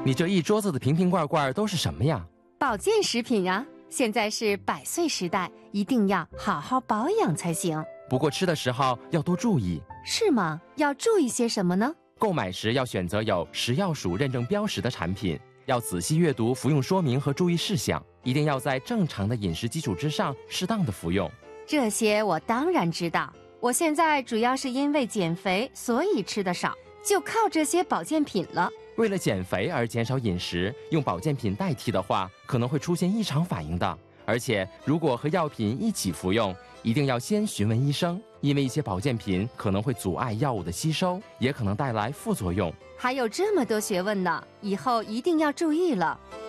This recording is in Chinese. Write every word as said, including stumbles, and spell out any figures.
你这一桌子的瓶瓶罐罐都是什么呀？ 保健食品啊，现在是百岁时代，一定要好好保养才行。 不过吃的时候要多注意。 是吗？要注意些什么呢？ 购买时要选择有食药署认证标识的产品，要仔细阅读服用说明和注意事项，一定要在正常的饮食基础之上适当的服用。 这些我当然知道，我现在主要是因为减肥，所以吃的少，就靠这些保健品了。 为了减肥而减少饮食，用保健品代替的话，可能会出现异常反应的。而且，如果和药品一起服用，一定要先询问医生，因为一些保健品可能会阻碍药物的吸收，也可能带来副作用。 还有这么多学问呢，以后一定要注意了。